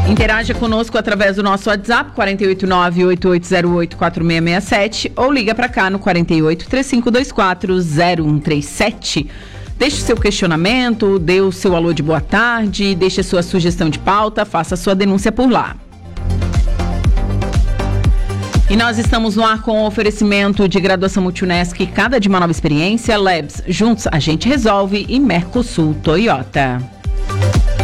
Interaja conosco através do nosso WhatsApp 489-8808-4667 ou liga para cá no 48-3524-0137. Deixe seu questionamento, dê o seu alô de boa tarde, deixe a sua sugestão de pauta, faça a sua denúncia por lá. E nós estamos no ar com o oferecimento de graduação Multunesc, cada de uma nova experiência, Labs, juntos a gente resolve, e Mercosul Toyota.